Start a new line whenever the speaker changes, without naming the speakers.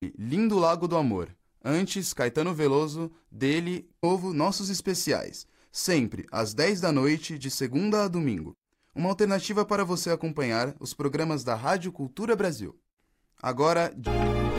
de Lindo Lago do Amor. Antes, Caetano Veloso, dele, novo Nossos Especiais. Sempre às 10 da noite, de segunda a domingo. Uma alternativa para você acompanhar os programas da Rádio Cultura Brasil. Agora...